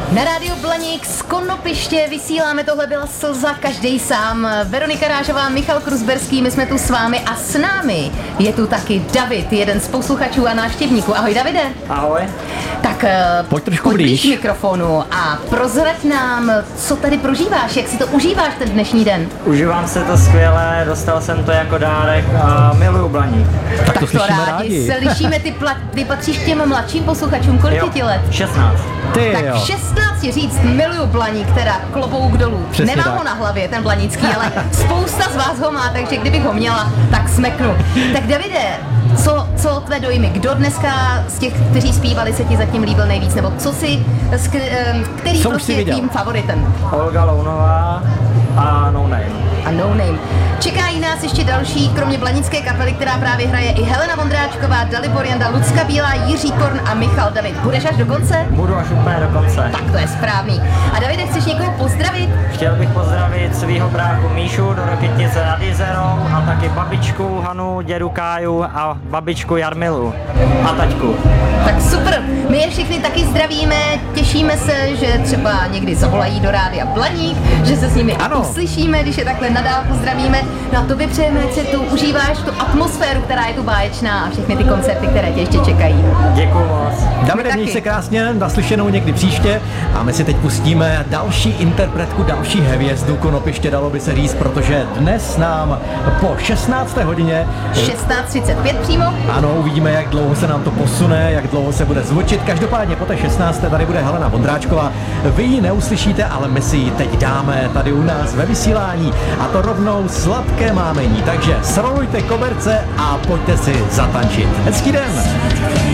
Na rádiu Blaník z Konopiště vysíláme, tohle byla Slza, každej sám. Veronika Rážová, Michal Kruzberský, my jsme tu s vámi a s námi je tu taky David, jeden z posluchačů a návštěvníků. Ahoj Davide. Ahoj. Tak pojď trošku blíž mikrofonu a prozrať nám, co tady prožíváš, jak si to užíváš ten dnešní den. Užívám se to skvěle, dostal jsem to jako dárek a miluju Blaník. Tak to slyšíme rádi. Slyšíme, ty patříš k těm mladším posluchačům, kolik je ti let? 16. Ty Tak jo. 16 říct miluju Blaník, teda klobouk dolů. Přesně Nemám tak. ho na hlavě, ten blanický, ale spousta z vás ho má, takže kdybych ho měla, tak smeknu. Tak Davide, co tvé dojmy? Kdo dneska z těch, kteří zpívali, se ti zatím líbil nejvíc? Nebo co si, který Co už prostě jsi je viděl? tvým favoritem? Olga Lounová a No Name. A No Name. Čekají nás ještě další, kromě blanické kapely, která právě hraje, i Helena Vondráčková, Dalibor Janda, Lucka Bílá, Jiří Korn a Michal David. Budeš až do konce? Budu až úplně do konce. Tak to je správný. A Davide, chceš někoho pozdravit? Chtěl bych pozdravit svýho bráchu Míšu do Rokytnice nad Jizerou a taky babičku Hanu, dědu Káju a babičku Jarmilu a taťku. Tak super, my je všechny taky zdravíme, těšíme se, že třeba někdy zavolají do rádia Blaník, že se s nimi Ano. uslyšíme, když je takhle nadál pozdravíme. No a tobě přejeme, ať si tu užíváš tu atmosféru, která je tu báječná a všechny ty koncerty, které tě ještě čekají. Děkuju moc. Davide, měj taky. se krásně, naslyšenou někdy příště a my si teď pustíme další interpretku, další hvězdu Konopiště, dalo by se říct, protože dnes nám po 16. hodině 16:35 přímo. ano, uvidíme, jak dlouho se nám to posune, jak dlouho se bude zvučit. Každopádně po té 16. tady bude Helena Vondráčková. Vy ji neuslyšíte, ale my si ji teď dáme tady u nás ve vysílání. A to rovnou sladké mámení. Takže srolujte koberce a pojďte si zatančit. Hezký den!